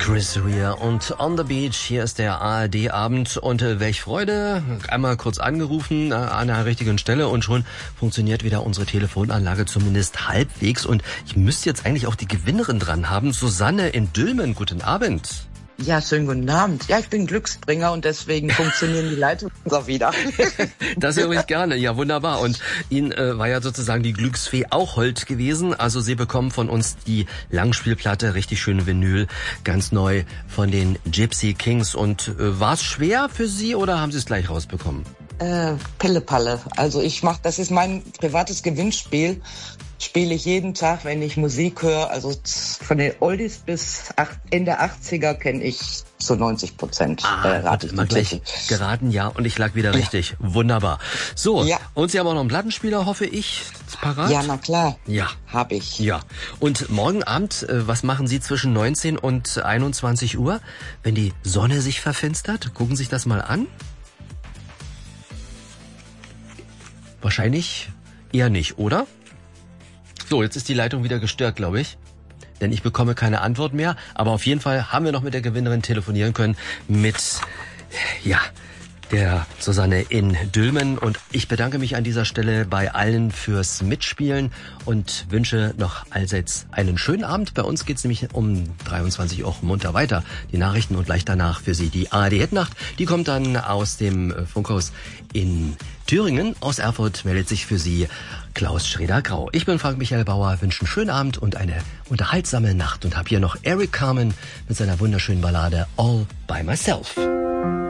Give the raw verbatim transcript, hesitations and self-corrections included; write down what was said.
Chris Rea und On the Beach. Hier ist der A R D-Abend und äh, welch Freude. Einmal kurz angerufen äh, an der richtigen Stelle und schon funktioniert wieder unsere Telefonanlage zumindest halbwegs. Und ich müsste jetzt eigentlich auch die Gewinnerin dran haben. Susanne in Dülmen, guten Abend. Ja, schönen guten Abend. Ja, ich bin Glücksbringer und deswegen funktionieren die Leitungen auch wieder. Das höre ich gerne. Ja, wunderbar. Und Ihnen äh, war ja sozusagen die Glücksfee auch hold gewesen. Also Sie bekommen von uns die Langspielplatte, richtig schöne Vinyl, ganz neu von den Gypsy Kings. Und äh, war es schwer für Sie oder haben Sie es gleich rausbekommen? Äh, Pille-Palle. Also ich mach, das ist mein privates Gewinnspiel. Spiele ich jeden Tag, wenn ich Musik höre. Also von den Oldies bis Ende achtziger kenne ich zu neunzig Prozent. Ah, äh, rate mal gleich geraten, ja. Und ich lag wieder ja. richtig. Wunderbar. So, ja. Und Sie haben auch noch einen Plattenspieler, hoffe ich, parat? Ja, na klar. Ja. Hab ich. Ja. Und morgen Abend, was machen Sie zwischen neunzehn und einundzwanzig Uhr, wenn die Sonne sich verfinstert? Gucken Sie sich das mal an. Wahrscheinlich eher nicht, oder? So, jetzt ist die Leitung wieder gestört, glaube ich. Denn ich bekomme keine Antwort mehr. Aber auf jeden Fall haben wir noch mit der Gewinnerin telefonieren können. Mit, ja, der Susanne in Dülmen. Und ich bedanke mich an dieser Stelle bei allen fürs Mitspielen und wünsche noch allseits einen schönen Abend. Bei uns geht's nämlich um dreiundzwanzig Uhr munter weiter. Die Nachrichten und gleich danach für Sie die A R D-Hitnacht. Die kommt dann aus dem Funkhaus in Thüringen. Aus Erfurt meldet sich für Sie Klaus Schreder-Grau. Ich bin Frank Michael Bauer, wünsche einen schönen Abend und eine unterhaltsame Nacht und habe hier noch Eric Carmen mit seiner wunderschönen Ballade All by Myself.